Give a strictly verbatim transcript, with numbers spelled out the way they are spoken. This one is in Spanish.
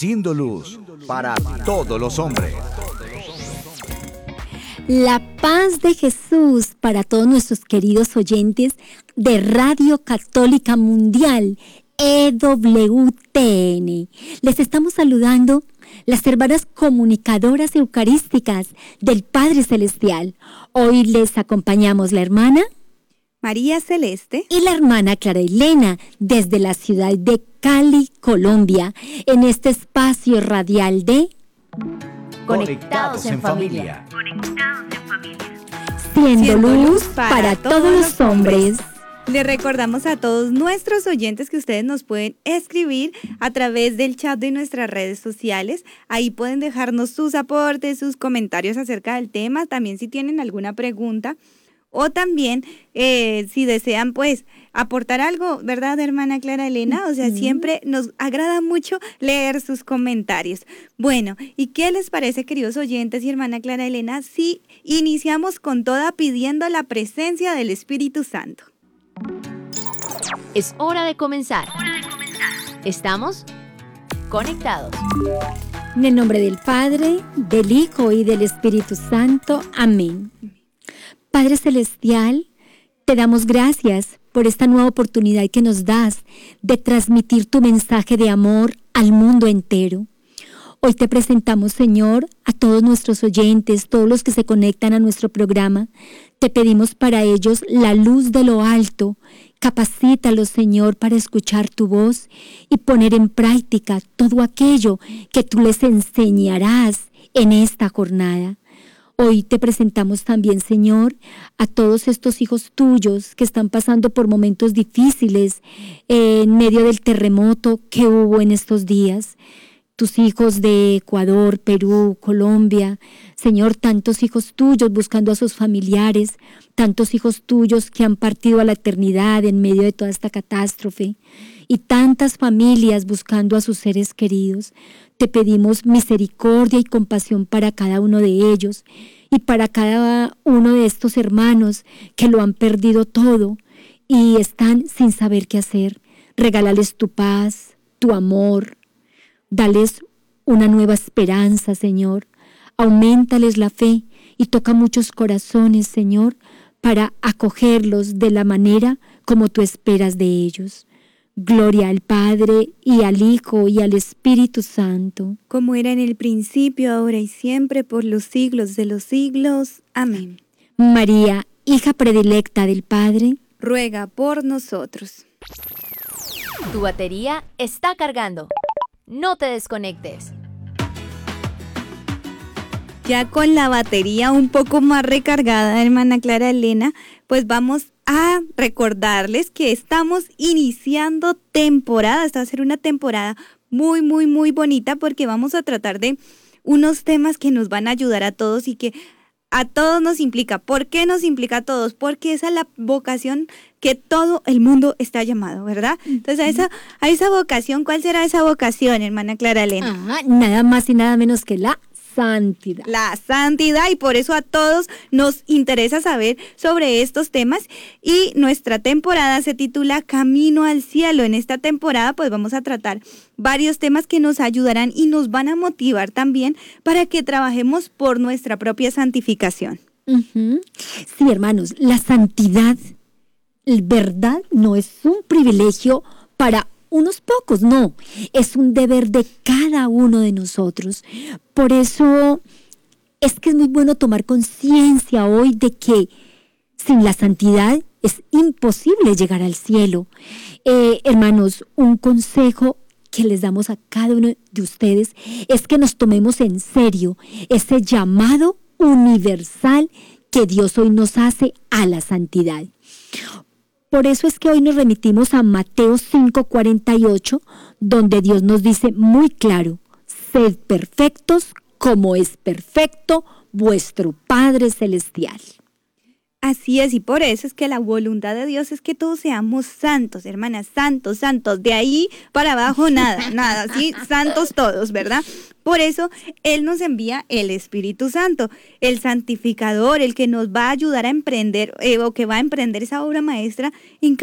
siendo luz para todos los hombres. La paz de Jesús para todos nuestros queridos oyentes de Radio Católica Mundial, E W T N. Les estamos saludando las hermanas comunicadoras eucarísticas del Padre Celestial. Hoy les acompañamos la hermana María Celeste y la hermana Clara Elena desde la ciudad de Cali, Colombia, en este espacio radial de Conectados en familia. Siendo, Siendo luz luz para, para todos todos los hombres. Les recordamos a todos nuestros oyentes que ustedes nos pueden escribir a través del chat de nuestras redes sociales. Ahí pueden dejarnos sus aportes, sus comentarios acerca del tema, también si tienen alguna pregunta o también eh, si desean pues aportar algo, ¿verdad, hermana Clara Elena? O sea, uh-huh. siempre nos agrada mucho leer sus comentarios. Bueno, ¿y qué les parece, queridos oyentes y hermana Clara Elena, si iniciamos con toda pidiendo la presencia del Espíritu Santo? Es hora de comenzar. Estamos conectados. En el nombre del Padre, del Hijo y del Espíritu Santo. Amén. Padre Celestial, te damos gracias por esta nueva oportunidad que nos das de transmitir tu mensaje de amor al mundo entero. Hoy te presentamos, Señor, a todos nuestros oyentes, todos los que se conectan a nuestro programa. Te pedimos para ellos la luz de lo alto. Capacítalos, Señor, para escuchar tu voz y poner en práctica todo aquello que tú les enseñarás en esta jornada. Hoy te presentamos también, Señor, a todos estos hijos tuyos que están pasando por momentos difíciles eh, en medio del terremoto que hubo en estos días. Tus hijos de Ecuador, Perú, Colombia, Señor, tantos hijos tuyos buscando a sus familiares, tantos hijos tuyos que han partido a la eternidad en medio de toda esta catástrofe y tantas familias buscando a sus seres queridos. Te pedimos misericordia y compasión para cada uno de ellos y para cada uno de estos hermanos que lo han perdido todo y están sin saber qué hacer. Regálales tu paz, tu amor. Dales una nueva esperanza, Señor. Auméntales la fe y toca muchos corazones, Señor, para acogerlos de la manera como tú esperas de ellos. Gloria al Padre, y al Hijo, y al Espíritu Santo. Como era en el principio, ahora y siempre, por los siglos de los siglos. Amén. María, hija predilecta del Padre, ruega por nosotros. Tu batería está cargando. No te desconectes. Ya con la batería un poco más recargada, hermana Clara Elena, pues vamos a recordarles que estamos iniciando temporada. Esta va a ser una temporada muy, muy, muy bonita porque vamos a tratar de unos temas que nos van a ayudar a todos y que a todos nos implica. ¿Por qué nos implica a todos? Porque esa es la vocación que todo el mundo está llamado, ¿verdad? Entonces, a esa, a esa vocación, ¿cuál será esa vocación, hermana Clara Elena? Ah, nada más y nada menos que la santidad. La santidad, y por eso a todos nos interesa saber sobre estos temas, y nuestra temporada se titula Camino al Cielo. En esta temporada pues vamos a tratar varios temas que nos ayudarán y nos van a motivar también para que trabajemos por nuestra propia santificación. Uh-huh. Sí, hermanos, la santidad, ¿verdad? No es un privilegio para unos pocos, no, es un deber de cada uno de nosotros. Por eso es que es muy bueno tomar conciencia hoy de que sin la santidad es imposible llegar al cielo. Eh, hermanos, un consejo que les damos a cada uno de ustedes es que nos tomemos en serio ese llamado universal que Dios hoy nos hace a la santidad. Por eso es que hoy nos remitimos a Mateo cinco cuarenta y ocho, donde Dios nos dice muy claro: sed perfectos como es perfecto vuestro Padre Celestial. Así es, y por eso es que la voluntad de Dios es que todos seamos santos, hermanas, santos, santos, de ahí para abajo nada, nada, sí, santos todos, ¿verdad? Por eso Él nos envía el Espíritu Santo, el santificador, el que nos va a ayudar a emprender, eh, o que va a emprender esa obra maestra en